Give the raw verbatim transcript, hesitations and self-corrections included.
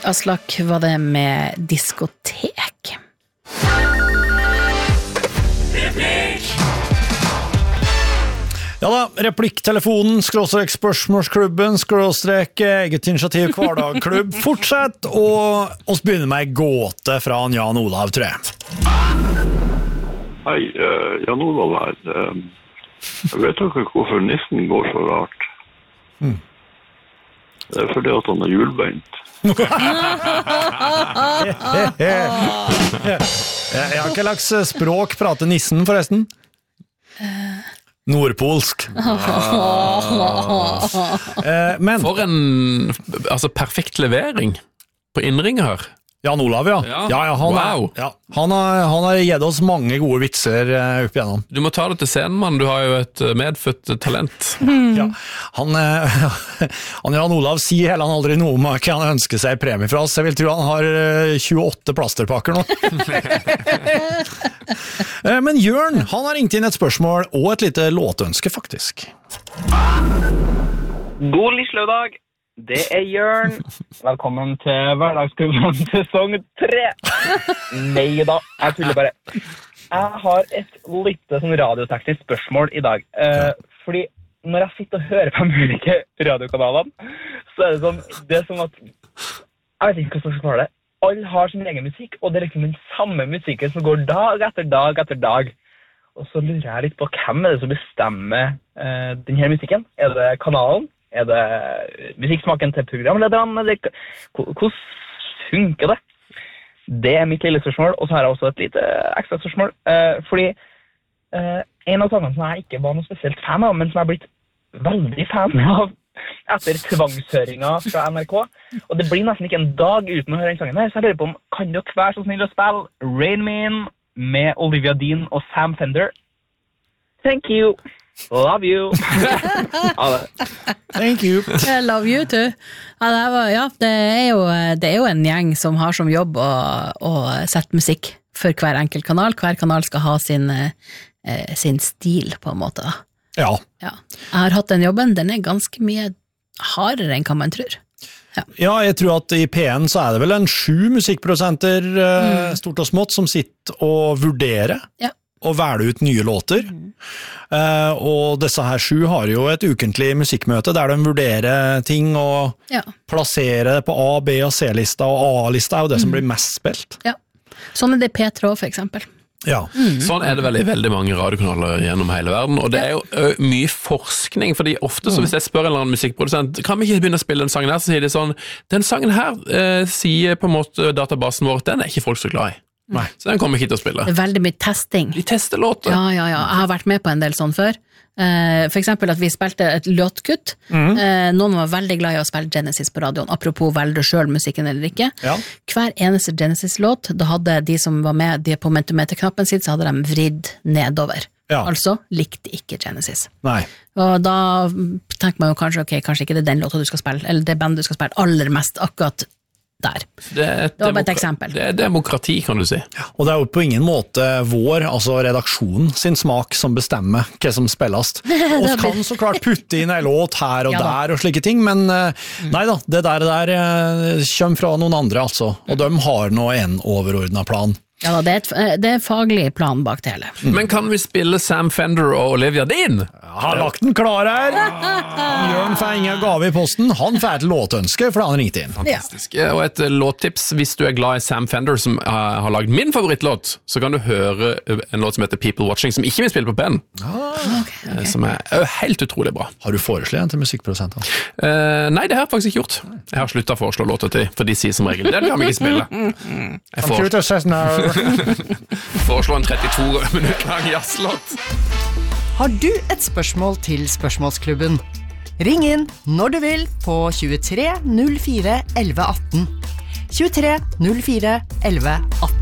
Aslak, var det med diskotek? Ja da, replikktelefonen, skråstrek spørsmålsklubben, skråstrek eget initiativ hverdagklubb. Fortsett, og oss begynner med en gåte fra Jan Olav, tror jeg. Hei, uh, Jan Olav her. Uh, jeg vet ikke hvorfor nissen går så rart. Hmm. Det er fordi at han er hjulbeint. Jeg har ikke lagt språk prater nissen, forresten. Nordpolsk. Men for en altså, perfekt levering på innringer her. Jan Olav, ja. Ja, ja, ja han, wow. er, ja. Han, har, han har gitt oss mange gode vitser uh, opp igjennom. Du må ta det til scenen, mann. Du har jo et medfødt talent. Mm. Ja. Han, uh, han Jan Olav sier heller han aldri noe om hva han ønsker seg premie fra oss. Jeg vil tro han har uh, tjueåtte plasterpakker nå. uh, men Jørn, han har ringt inn et spørsmål og et lite låtønske, faktisk. God lisløvdag. Det er Jørn. Velkommen til hverdagsklubben sesong tre. Nei da, jeg tuller bare. Jeg har et lite sånn radioteknisk spørsmål i dag. Eh, fordi når jeg sitter og hører på de ulike radiokanalene, så er det sånn, det er som at, jeg vet ikke hva som skal klare det. Alle har sin egen musikk, og det er liksom den samme musikken som går dag etter dag etter dag. Og så lurer jeg litt på hvem er det som bestemmer eh, denne musikken? Er det kanalen? Er det musikksmaken til programlederne? Hvordan funker det? Det er mitt lille spørsmål, og så har jeg også et lite ekstra spørsmål. Eh, fordi eh, en av sangene som jeg ikke var noe spesielt fan av, men som jeg har blitt veldig fan av etter tvangshøringer fra N R K, og det blir nesten ikke en dag uten å høre den sangen her, så jeg lurer på om, kan dere være så snill å spille Rain Man med Olivia Dean og Sam Fender? Thank you! Love you. Thank you. I love you too. Ja, det, var, ja, det, er jo, det er jo en gjeng som har som jobb å, å sette musikk for hver enkelt kanal. Hver kanal skal ha sin, eh, sin stil på en måte. Ja. Ja. Jeg har hatt den jobben, den er ganske mye hardere enn hva man tror. Ja. ja, jeg tror at i P N så er det vel en sju musikkprosenter eh, mm. stort og smått som sitter og vurderer. Ja. Og velge ut nye låter. Mm. Uh, og disse her sju har jo et ukentlig musikkmøte der de vurderer ting og ja. Plasserer det på A, B og C-lista, og A-lista er jo det mm. som blir mest spilt. Ja. Sånn er det P tre for eksempel. Ja. Mm. Sånn er det vel i veldig mange radiokanaler gjennom hele verden, og det er jo ø, mye forskning, fordi ofte så hvis jeg spør en eller annen musikkprodusent, kan vi ikke begynne å spille den sangen her, så sier de sånn, den sangen her eh, sier på en måte databasen vår, den er ikke folk så glad i. Nei. Så den kommer ikke til å spille. Det er veldig mye testing. De tester låter. Ja, ja, ja. Jeg har vært med på en del sånn før. For eksempel at vi spilte et låtkutt. Mm. Noen var veldig glad i å spille Genesis på radioen, apropos velge selv musikken eller ikke. Ja. Hver eneste Genesis-låt, da hadde de som var med de på mentometerknappen sitt, så hadde de vridd nedover. Ja. Altså, likte ikke Genesis. Nei. Og da tenker man jo kanskje, ok, kanskje ikke det er den låta du skal spille, eller det bandet du skal spille aller mest akkurat der. Det, er det var bare et eksempel. Det er demokrati, kan du si. Ja, og det er jo på ingen måte vår, altså redaksjonen sin smak som bestemmer hva som spilles. Vi kan så klart putte inn en låt her og ja, der og slike ting, men mm. nei da, det der, der kommer fra noen andre altså, og de har nå en overordnet plan. Ja, det er, et, det er faglig plan bak det hele. Mm. Men kan vi spille Sam Fender og Olivia Dean? Jeg har lagt den klar her. Han Jørn Feinge gav i posten. Han får et låtønske, for han ringte inn. Fantastisk. Ja. Og et låttips, hvis du er glad i Sam Fender, som uh, har lagd min favorittlåt, så kan du høre en låt som heter People Watching, som ikke vil spille på pen. Ah, okay, okay. Som er uh, helt utrolig bra. Har du foreslått en til musikkprodusenten? Uh, nei, det har jeg faktisk ikke gjort. Jeg har sluttet å foreslå låter til, for de sier som regel, det kan vi ikke spille. Jeg får... foreslå en trettito minutter lang jazzlåt. Har du et spørsmål til Spørsmålsklubben? Ring inn når du vil på tjuetre null fire elleve atten. tjuetre null fire elleve atten.